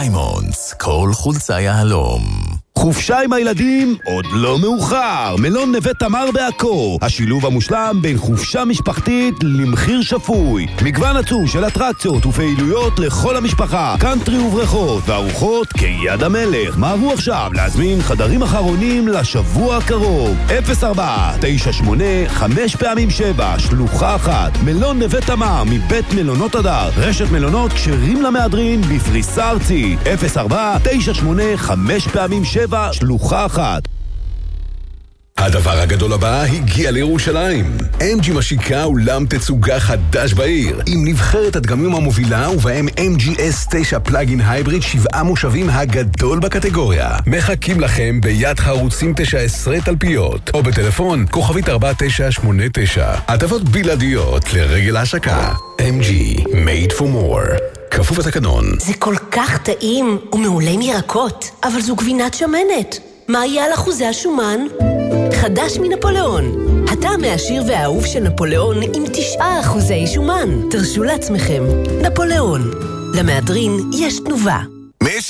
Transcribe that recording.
דיימונדס, כל חולצה יהלום. חופשה עם הילדים עוד לא מאוחר. מלון נווה תמר בעכו, השילוב המושלם בין חופשה משפחתית למחיר שפוי. מגוון עצום של אטרקציות ופעילויות לכל המשפחה, קאנטרי ובריכות וארוחות כיד המלך. מהרו עכשיו להזמין חדרים אחרונים לשבוע הקרוב. 04-98-5x7 שלוחה 1. מלון נווה תמר מבית מלונות הדר, רשת מלונות כשרים למהדרין בפריסה ארצית. 04-98-5x7 שלוחה 1. הדבר הגדול הבא הגיע לירושלים. MG משיקה אולם תצוגה חדש בעיר, עם נבחרת הדגמים המובילה ובהם MG S9 פלאגין הייבריד 7 מושבים הגדול בקטגוריה. מחכים לכם ביד חרוצים 19 תלפיות, או בטלפון כוכבית 4989. הטבות בלעדיות לרגל ההשקה. MG, made for more. כפוף התקנון. זה כל כך טעים ומעולה עם ירקות, אבל זו גבינת שמנת. מה יהיה על אחוזי השומן? חדש מנפוליאון. הטעם העשיר והאהוב של נפוליאון עם 9% שומן. תרשו לעצמכם. נפוליאון. למהדרין יש תנובה.